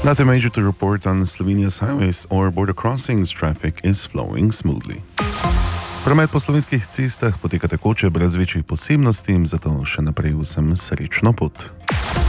Nothing major to report on Slovenia's highways or border crossings. Traffic is flowing smoothly. Promet po slovenskih cestah poteka tekoče brez večjih posebnosti, zato še naprej vsem srečno pot.